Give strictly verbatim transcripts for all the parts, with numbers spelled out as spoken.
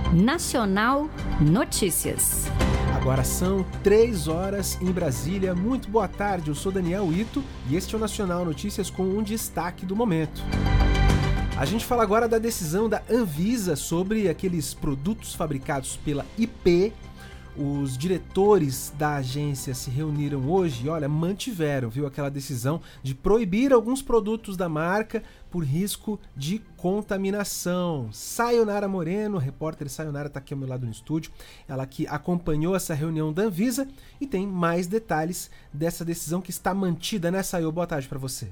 Nacional Notícias. Agora são três horas em Brasília. Muito boa tarde, eu sou Daniel Ito e este é o Nacional Notícias com um destaque do momento. A gente fala agora da decisão da Anvisa sobre aqueles produtos fabricados pela I P. Os diretores da agência se reuniram hoje e, olha, mantiveram, viu, aquela decisão de proibir alguns produtos da marca por risco de contaminação. Sayonara Moreno, repórter Sayonara, está aqui ao meu lado no estúdio. Ela que acompanhou essa reunião da Anvisa e tem mais detalhes dessa decisão que está mantida, né, Sayo? Boa tarde para você.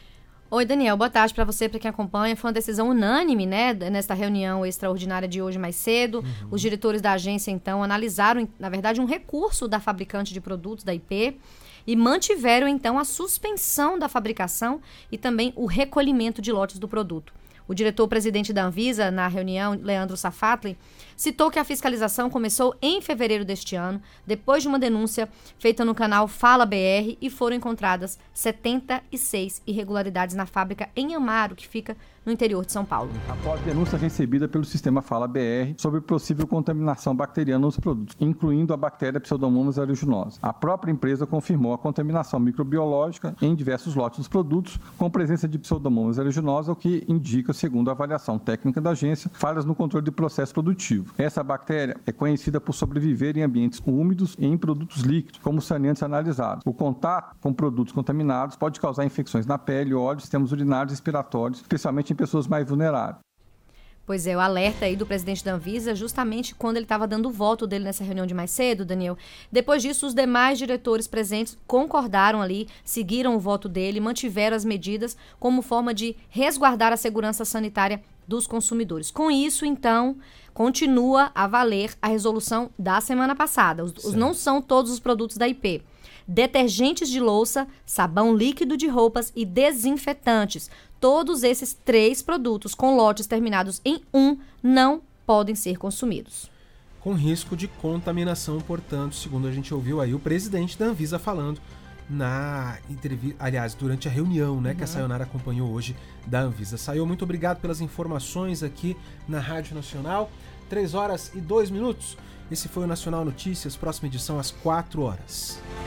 Oi, Daniel. Boa tarde para você, para quem acompanha. Foi uma decisão unânime, né, nesta reunião extraordinária de hoje mais cedo. Uhum. Os diretores da agência, então, analisaram, na verdade, um recurso da fabricante de produtos, da I P, e mantiveram, então, a suspensão da fabricação e também o recolhimento de lotes do produto. O diretor-presidente da Anvisa, na reunião, Leandro Safatli, citou que a fiscalização começou em fevereiro deste ano, depois de uma denúncia feita no canal Fala B R, e foram encontradas setenta e seis irregularidades na fábrica em Amaro, que fica no interior de São Paulo. Após denúncia recebida pelo sistema Fala B R sobre possível contaminação bacteriana nos produtos, incluindo a bactéria Pseudomonas aeruginosa, a própria empresa confirmou a contaminação microbiológica em diversos lotes dos produtos com presença de Pseudomonas aeruginosa, o que indica, segundo a avaliação técnica da agência, falhas no controle do processo produtivo. Essa bactéria é conhecida por sobreviver em ambientes úmidos e em produtos líquidos, como saneantes analisados. O contato com produtos contaminados pode causar infecções na pele, olhos, sistemas urinários e respiratórios, especialmente em pessoas mais vulneráveis. Pois é, o alerta aí do presidente da Anvisa, justamente quando ele estava dando o voto dele nessa reunião de mais cedo, Daniel. Depois disso, os demais diretores presentes concordaram ali, seguiram o voto dele, mantiveram as medidas como forma de resguardar a segurança sanitária dos consumidores. Com isso, então, continua a valer a resolução da semana passada. Os, os não são todos os produtos da I P. Detergentes de louça, sabão líquido de roupas e desinfetantes. Todos esses três produtos com lotes terminados em um não podem ser consumidos. Com risco de contaminação, portanto, segundo a gente ouviu aí o presidente da Anvisa falando na entrevista, aliás, durante a reunião, né, uhum. que a Sayonara acompanhou hoje da Anvisa. Sayo, muito obrigado pelas informações aqui na Rádio Nacional. três horas e dois minutos. Esse foi o Nacional Notícias, próxima edição às quatro horas.